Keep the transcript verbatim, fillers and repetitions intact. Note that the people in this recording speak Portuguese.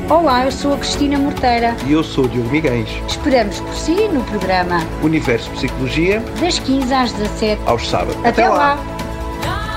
Olá, eu sou a Cristina Morteira. E eu sou o Diogo Miguéns. Esperamos por si no programa Universo Psicologia, das quinze às dezassete, aos sábados. Até, Até lá. lá.